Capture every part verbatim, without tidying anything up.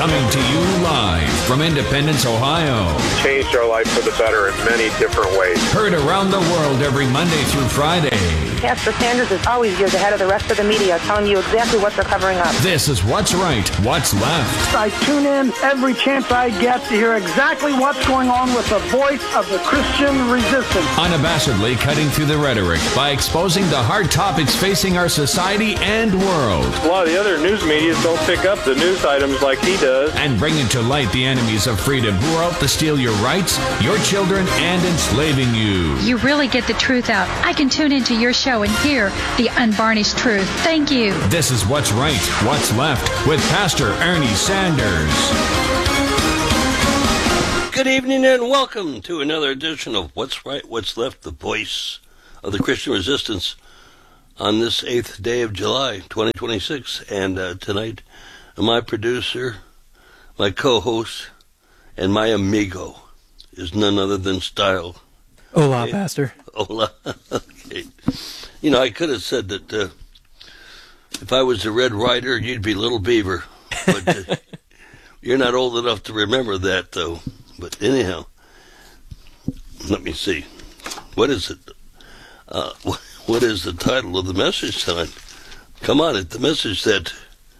Coming to you live from Independence, Ohio. Changed our life for the better in many different ways. Heard around the world every Monday through Friday. Pastor Sanders is always years ahead of the rest of the media, telling you exactly what they're covering up. This is What's Right, What's Left. I tune in every chance I get to hear exactly what's going on with the voice of the Christian resistance. Unabashedly cutting through the rhetoric by exposing the hard topics facing our society and world. A lot of the other news media don't pick up the news items like he does. And bringing to light the enemies of freedom who are out to steal your rights, your children, and enslaving you. You really get the truth out. I can tune into your show and hear the unvarnished truth. Thank you. This is What's Right, What's Left with Pastor Ernie Sanders. Good evening and welcome to another edition of What's Right, What's Left, the voice of the Christian resistance on this eighth day of July, twenty twenty-six. And uh, tonight, my producer, my co-host, and my amigo is none other than Style. Hola, okay. Pastor. Hola. Okay. You know, I could have said that uh, if I was the Red Rider, you'd be Little Beaver. But uh, you're not old enough to remember that, though. But anyhow, let me see. What is it? Uh, what is the title of the message tonight? Come on, it's the message that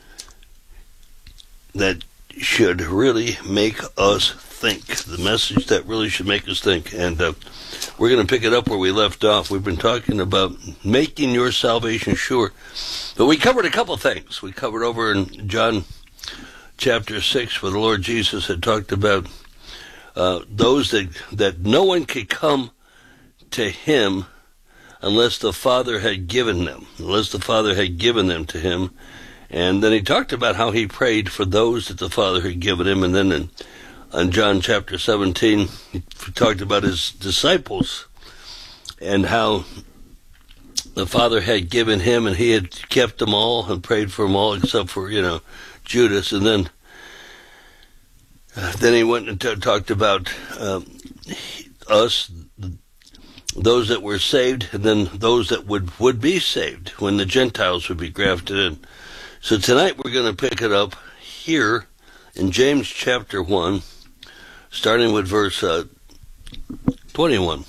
that should really make us think. The message that really should make us think. And uh, we're going to pick it up where we left off. We've been talking about making your salvation sure. But we covered a couple things. We covered over in John chapter six where the Lord Jesus had talked about uh, those that, that no one could come to him unless the Father had given them, unless the Father had given them to him. And then he talked about how he prayed for those that the Father had given him. And then in, in John chapter seventeen, he talked about his disciples and how the Father had given him and he had kept them all and prayed for them all except for, you know, Judas. And then uh, then he went and t- talked about um, us, those that were saved, and then those that would, would be saved when the Gentiles would be grafted in. So tonight we're going to pick it up here in James chapter one, starting with verse uh, twenty-one.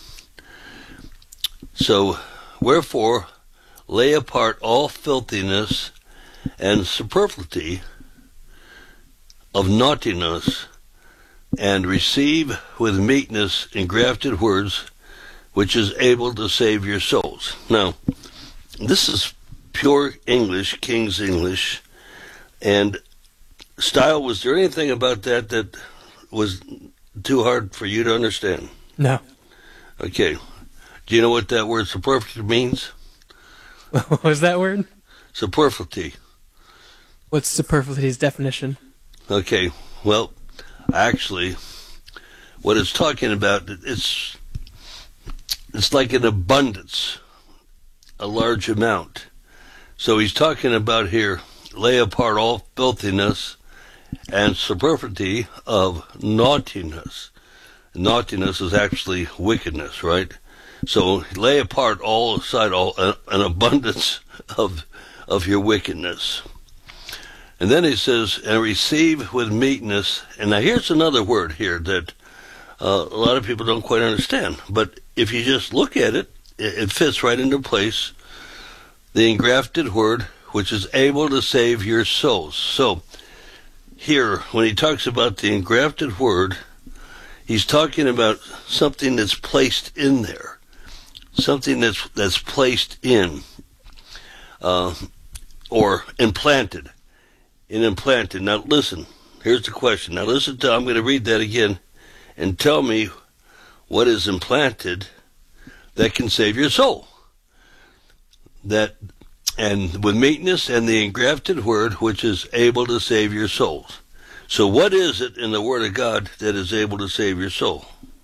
So, wherefore, lay apart all filthiness and superfluity of naughtiness, and receive with meekness engrafted words, which is able to save your souls. Now, this is pure English, King's English, and Style, was there anything about that that was too hard for you to understand? No. Okay. Do you know what that word superfluity means? What was that word? Superfluity. What's superfluity's definition? Okay. Well, actually, what it's talking about, it's it's like an abundance, a large amount. So he's talking about here, lay apart all filthiness and superfluity of naughtiness. Naughtiness is actually wickedness, right? So lay apart all aside all uh, an abundance of of your wickedness. And then he says, and receive with meekness. And now here's another word here that uh, a lot of people don't quite understand. But if you just look at it, it, it fits right into place. The engrafted word, which is able to save your souls. So here, when he talks about the engrafted word, he's talking about something that's placed in there, something that's that's placed in, uh, or implanted, and implanted. Now listen, here's the question. Now listen to, I'm going to read that again, and tell me what is implanted that can save your soul. That, and with meekness and the engrafted word, which is able to save your souls. So what is it in the Word of God that is able to save your soul?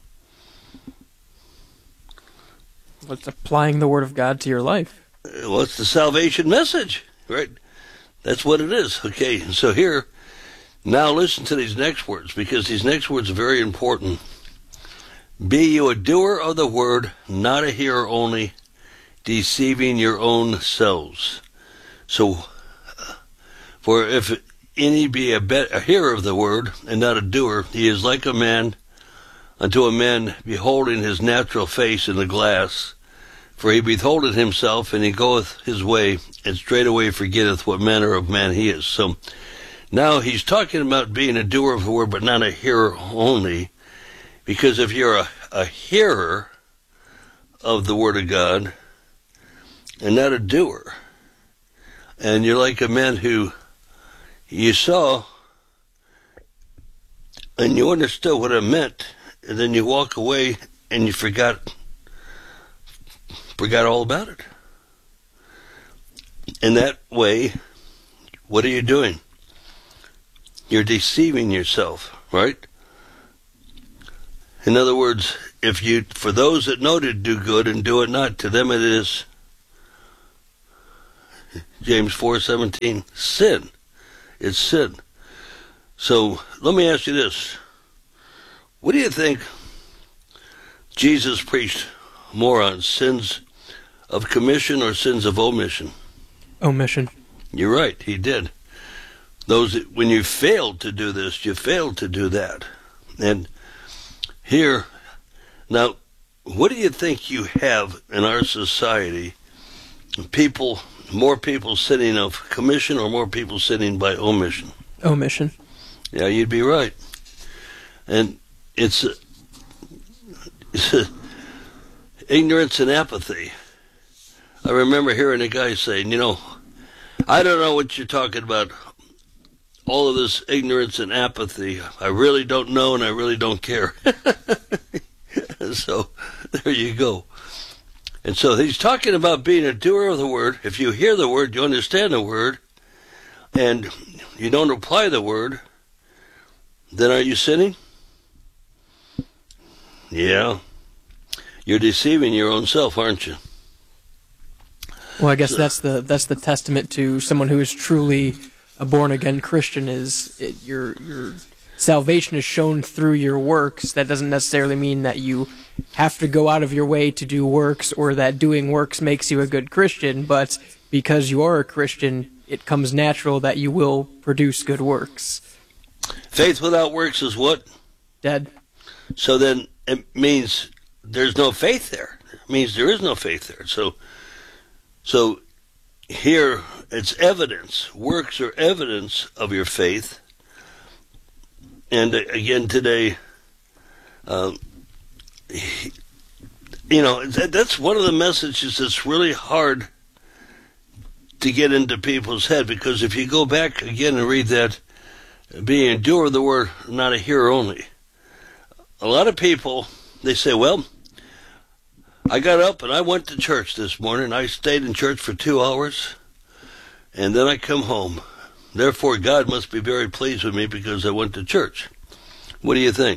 What's applying the Word of God to your life? Well, it's the salvation message, right? That's what it is. Okay, so here, now listen to these next words, because these next words are very important. Be you a doer of the word, not a hearer only, deceiving your own selves. So, for if any be a, be- a hearer of the word, and not a doer, he is like a man unto a man beholding his natural face in the glass. For he beholdeth himself, and he goeth his way, and straightway forgetteth what manner of man he is. So now he's talking about being a doer of the word, but not a hearer only. Because if you're a, a hearer of the word of God, and not a doer, and you're like a man who you saw, and you understood what it meant, and then you walk away, and you forgot forgot all about it. In that way, what are you doing? You're deceiving yourself, right? In other words, if you, for those that know to do good and do it not, to them it is, James four seventeen, sin. It's sin. So let me ask you this. What do you think Jesus preached more on, sins of commission or sins of omission? Omission. You're right, he did. Those, when you failed to do this, you failed to do that. And here, now, what do you think you have in our society? People, more people sinning of commission or more people sinning by omission? Omission. Yeah, you'd be right. And it's, a, it's a ignorance and apathy. I remember hearing a guy saying, you know, I don't know what you're talking about, all of this ignorance and apathy. I really don't know, and I really don't care. So, there you go. And so he's talking about being a doer of the word. If you hear the word, you understand the word, and you don't apply the word, then are you sinning? Yeah. You're deceiving your own self, aren't you? Well, I guess so, that's the that's the testament to someone who is truly a born-again Christian, is it, your your salvation is shown through your works. That doesn't necessarily mean that you have to go out of your way to do works, or that doing works makes you a good Christian, but because you are a Christian, it comes natural that you will produce good works. Faith without works is what? Dead. So then it means there's no faith there. It means there is no faith there. So, so here it's evidence. Works are evidence of your faith. And again today, um, you know, that, that's one of the messages that's really hard to get into people's head, because if you go back again and read that, being a doer of the word, not a hearer only. A lot of people, they say, well, I got up and I went to church this morning. I stayed in church for two hours, and then I come home. Therefore, God must be very pleased with me because I went to church. What do you think?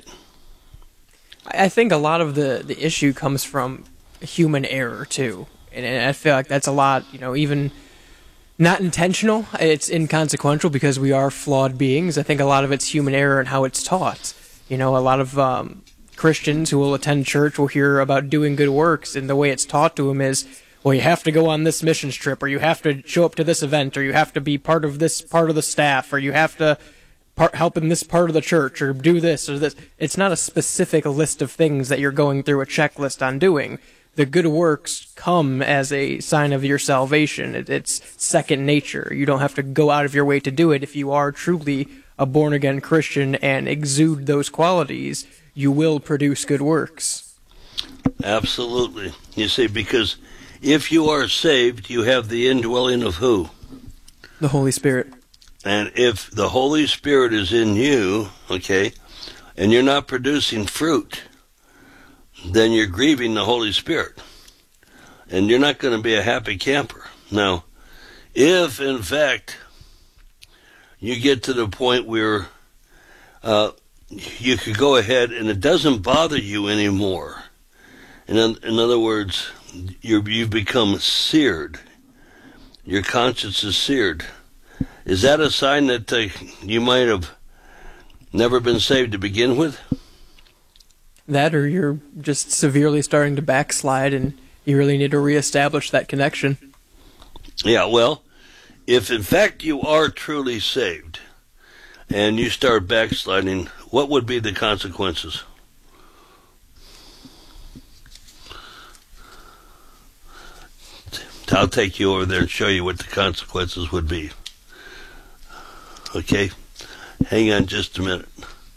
I think a lot of the, the issue comes from human error, too. And, and I feel like that's a lot, you know, even not intentional. It's inconsequential because we are flawed beings. I think a lot of it's human error and how it's taught. You know, a lot of um, Christians who will attend church will hear about doing good works, and the way it's taught to them is, well, you have to go on this missions trip, or you have to show up to this event, or you have to be part of this part of the staff, or you have to part, help in this part of the church, or do this or this. It's not a specific list of things that you're going through a checklist on doing. The good works come as a sign of your salvation. It, it's second nature. You don't have to go out of your way to do it. If you are truly a born-again Christian and exude those qualities, you will produce good works. Absolutely. You see, because if you are saved, you have the indwelling of who? The Holy Spirit. And if the Holy Spirit is in you, okay, and you're not producing fruit, then you're grieving the Holy Spirit. And you're not going to be a happy camper. Now, if, in fact, you get to the point where uh, you could go ahead and it doesn't bother you anymore, in, in other words, you're, you've become seared, your conscience is seared, is that a sign that uh, you might have never been saved to begin with? That, or you're just severely starting to backslide and you really need to reestablish that connection. Yeah, well, if in fact you are truly saved, and you start backsliding, what would be the consequences? I'll take you over there and show you what the consequences would be. Okay? Hang on just a minute.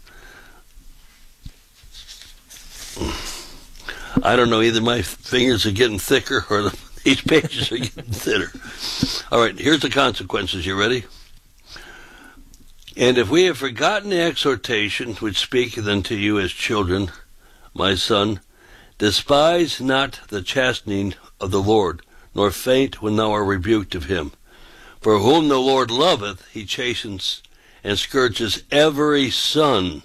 I don't know, either my fingers are getting thicker or the, these pages are getting thinner. All right, here's the consequences. You ready? And if we have forgotten the exhortation which speaketh unto you as children, my son, despise not the chastening of the Lord, nor faint when thou art rebuked of him. For whom the Lord loveth, he chastens and scourges every son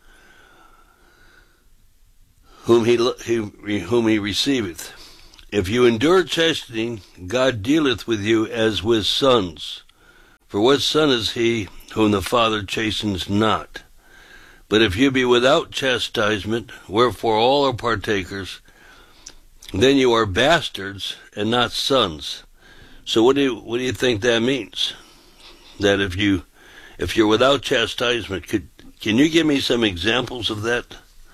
whom he, he whom he receiveth. If you endure chastening, God dealeth with you as with sons. For what son is he whom the Father chastens not? But if you be without chastisement, wherefore all are partakers, then you are bastards and not sons. So what do you what do you think that means? That if you if you're without chastisement, could can you give me some examples of that?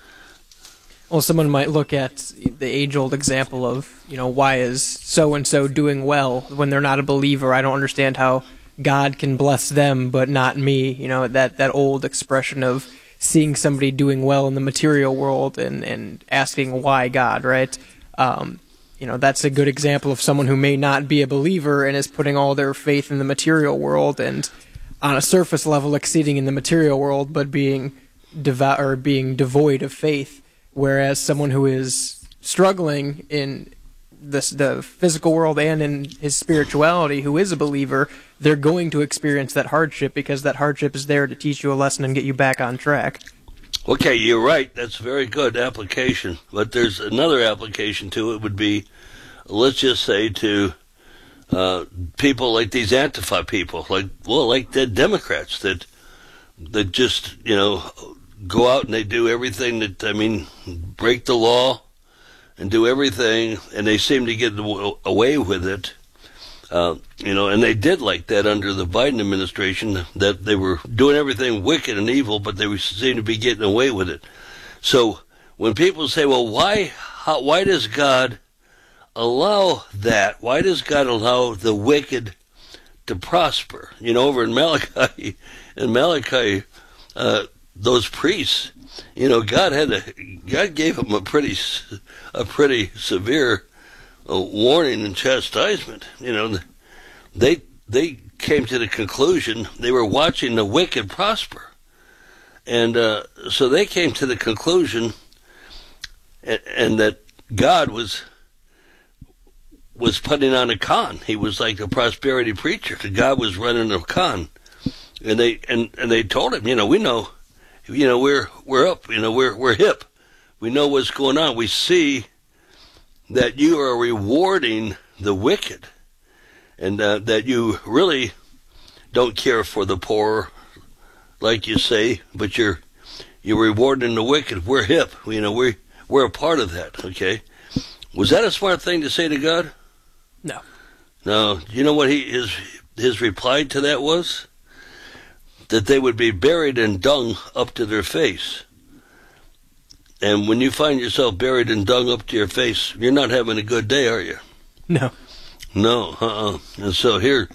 Well, someone might look at the age-old example of, you know, why is so-and-so doing well when they're not a believer? I don't understand how God can bless them but not me. You know, that, that old expression of seeing somebody doing well in the material world and, and asking why God, right? Um, you know, that's a good example of someone who may not be a believer and is putting all their faith in the material world and on a surface level exceeding in the material world but being devout or being devoid of faith. Whereas someone who is struggling in this, the physical world and in his spirituality, who is a believer, they're going to experience that hardship because that hardship is there to teach you a lesson and get you back on track. Okay, you're right. That's a very good application. But there's another application to it would be, let's just say to uh, people like these Antifa people, like, well, like the Democrats that that just, you know, go out and they do everything that, I mean, break the law and do everything, and they seem to get away with it. Uh, you know, and they did like that under the Biden administration, that they were doing everything wicked and evil, but they were, seemed to be getting away with it. So when people say, well, why, how, why does God allow that? Why does God allow the wicked to prosper? You know, over in Malachi, in Malachi, uh, those priests, you know, God had a, God gave them a pretty, a pretty severe uh, warning and chastisement. You know, they they came to the conclusion they were watching the wicked prosper, and uh, so they came to the conclusion, and, and that God was was putting on a con. He was like a prosperity preacher. God was running a con, and they and, and they told him, you know, we know. You know, we're we're up, you know, we're we're hip. We know what's going on. We see that you are rewarding the wicked, and uh, that you really don't care for the poor, like you say, but you're you're rewarding the wicked. We're hip. You know, we we're a part of that, okay? Was that a smart thing to say to God? No. No. You know what he his his reply to that was? That they would be buried in dung up to their face. And when you find yourself buried in dung up to your face, you're not having a good day, are you? No. No, uh-uh. And so here,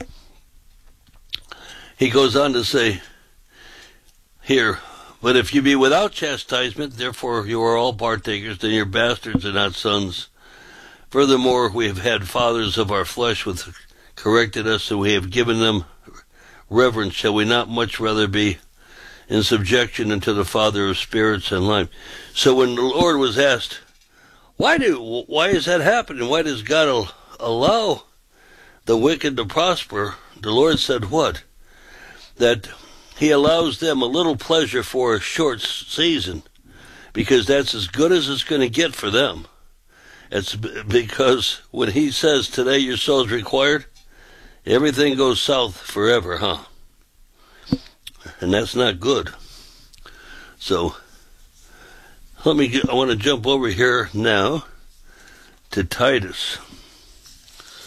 he goes on to say, here, but if you be without chastisement, therefore you are all partakers, then you're bastards and not sons. Furthermore, we have had fathers of our flesh which corrected us, and we have given them reverence. Shall we not much rather be in subjection unto the Father of spirits and life? So when the Lord was asked, why do why is that happening? Why does God allow the wicked to prosper? The Lord said what? That he allows them a little pleasure for a short season, because that's as good as it's going to get for them. It's because when he says today your soul is required, everything goes south forever, huh? And that's not good. So, let me get, I want to jump over here now to Titus.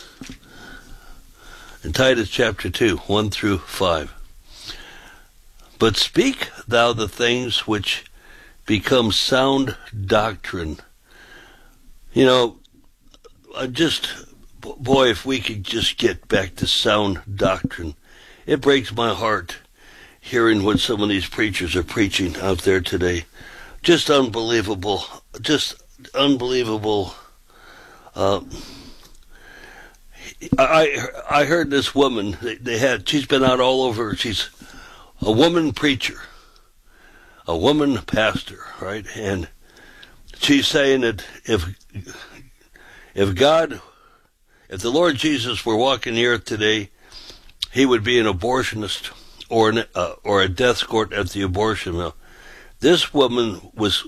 In Titus chapter two, one through five. But speak thou the things which become sound doctrine. You know, I just, boy, if we could just get back to sound doctrine. It breaks my heart hearing what some of these preachers are preaching out there today. Just unbelievable. Just unbelievable. Uh, I I heard this woman, they, they had, she's been out all over, she's a woman preacher, a woman pastor, right? And she's saying that if if God, if the Lord Jesus were walking the earth today, he would be an abortionist or an, uh, or a death court at the abortion mill. This woman was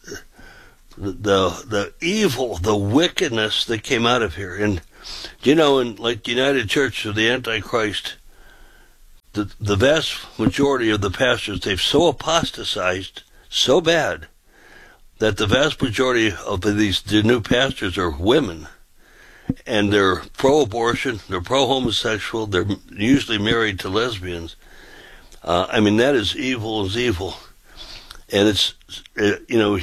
the the evil, the wickedness that came out of here. And you know, in like the United Church of the Antichrist, the the vast majority of the pastors, they've so apostatized so bad that the vast majority of these the new pastors are women, and they're pro-abortion, they're pro-homosexual, they're usually married to lesbians. Uh, I mean, that is evil as evil. And it's, uh, you know,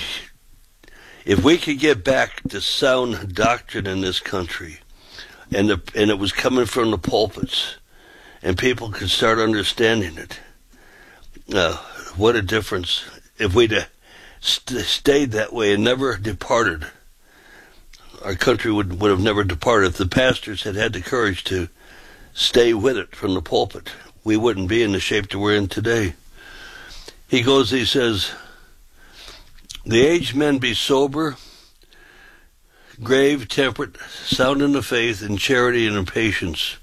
if we could get back to sound doctrine in this country, and the, and it was coming from the pulpits, and people could start understanding it, uh, what a difference if we'd uh, st- stayed that way and never departed. Our country would, would have never departed. If the pastors had had the courage to stay with it from the pulpit, we wouldn't be in the shape that we're in today. He goes, he says, the aged men be sober, grave, temperate, sound in the faith, in charity, and in patience.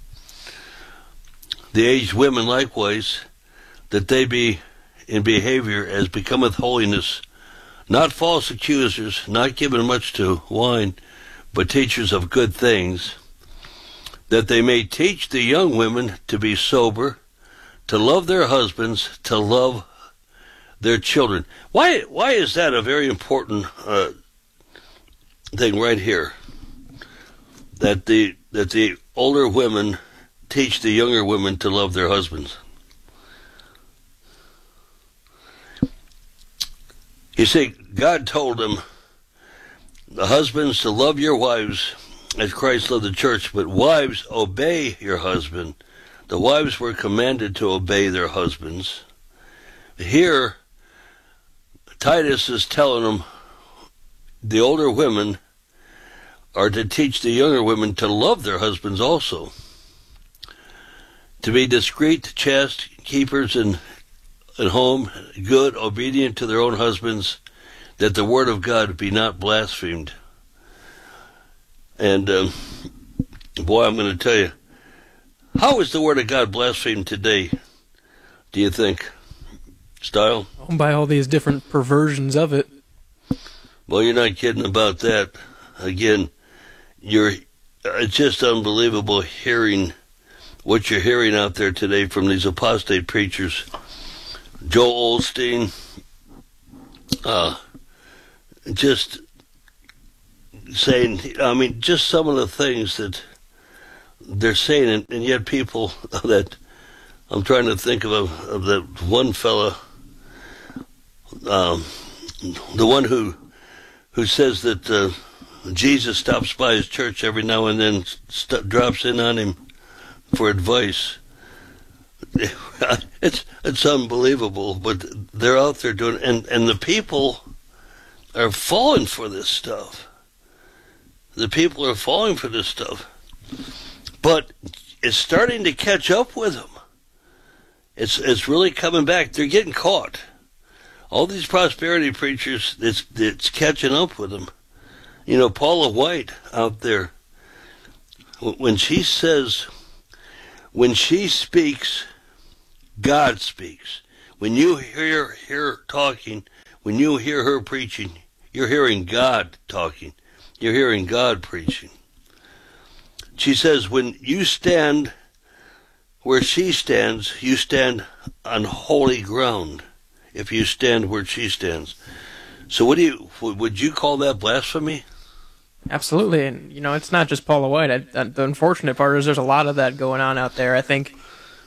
The aged women likewise, that they be in behavior as becometh holiness, not false accusers, not given much to wine, but teachers of good things, that they may teach the young women to be sober, to love their husbands, to love their children. Why why is that a very important uh, thing right here? That the that the older women teach the younger women to love their husbands. You see, God told them, the husbands, to love your wives as Christ loved the church, but wives, obey your husband. The wives were commanded to obey their husbands. Here, Titus is telling them the older women are to teach the younger women to love their husbands also, to be discreet, chaste, keepers in at home, good, obedient to their own husbands, that the word of God be not blasphemed. And um, boy, I'm going to tell you, how is the word of God blasphemed today, do you think? Style? By all these different perversions of it. Well, you're not kidding about that. Again, you're, it's just unbelievable hearing what you're hearing out there today from these apostate preachers. Joel Osteen, uh, just saying, I mean, just some of the things that they're saying, and, and yet people that, I'm trying to think of, a, of that one fella, um, the one who who says that uh, Jesus stops by his church every now and then, st- drops in on him for advice. It's it's unbelievable, but they're out there doing, and and the people are falling for this stuff. The people are falling for this stuff, but it's starting to catch up with them. It's it's really coming back. They're getting caught. All these prosperity preachers, it's it's catching up with them. You know, Paula White out there, when she says, when she speaks, God speaks. When you hear her talking, when you hear her preaching, you're hearing God talking. You're hearing God preaching. She says, when you stand where she stands, you stand on holy ground. If you stand where she stands. So what do you, would you call that blasphemy? Absolutely, and you know, it's not just Paula White. I, I, the unfortunate part is there's a lot of that going on out there. I think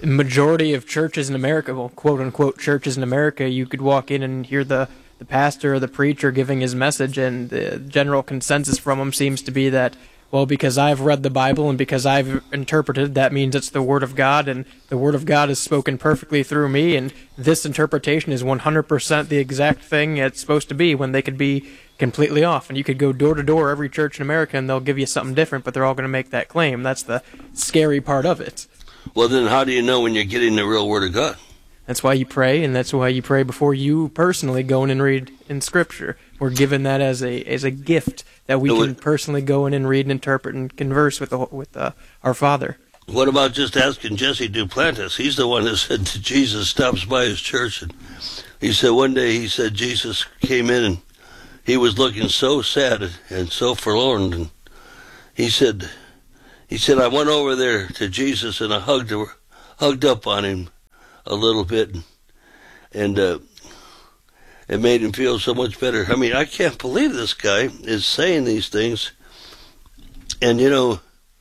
majority of churches in America, well, quote unquote churches in America, you could walk in and hear the, the pastor or the preacher giving his message, and the general consensus from them seems to be that, well, because I've read the Bible and because I've interpreted, that means it's the Word of God, and the Word of God is spoken perfectly through me, and this interpretation is one hundred percent the exact thing it's supposed to be, when they could be completely off. And you could go door to door, every church in America, and they'll give you something different, but they're all going to make that claim. That's the scary part of it. Well, then how do you know when you're getting the real Word of God? That's why you pray, and that's why you pray before you personally go in and read in Scripture. We're given that as a as a gift that we can personally go in and read and interpret and converse with the, with uh, our Father. What about just asking Jesse Duplantis? He's the one that said that Jesus stops by his church, and he said one day, he said Jesus came in and he was looking so sad and so forlorn, and he said, he said, I went over there to Jesus and I hugged her, hugged up on him a little bit, and uh, it made him feel so much better. I mean, I can't believe this guy is saying these things. And, you know,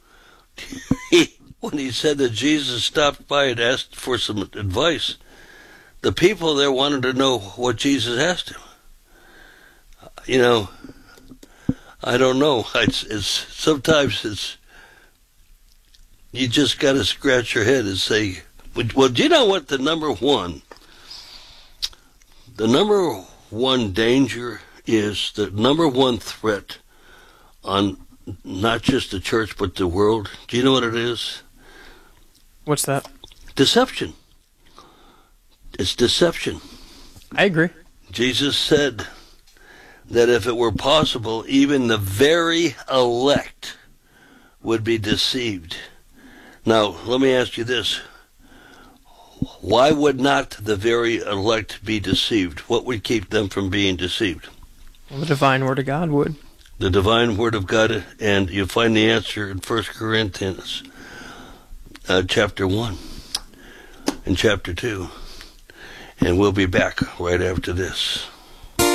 he, when he said that Jesus stopped by and asked for some advice, the people there wanted to know what Jesus asked him. You know, I don't know. It's, it's sometimes it's, you just got to scratch your head and say, well, do you know what the number one, the number one danger is, the number one threat on not just the church but the world? Do you know what it is? What's that? Deception. It's deception. I agree. Jesus said that if it were possible, even the very elect would be deceived. Now, let me ask you this. Why would not the very elect be deceived? What would keep them from being deceived? Well, the divine Word of God would. The divine Word of God, and you find the answer in First Corinthians uh, chapter one and chapter two. And we'll be back right after this.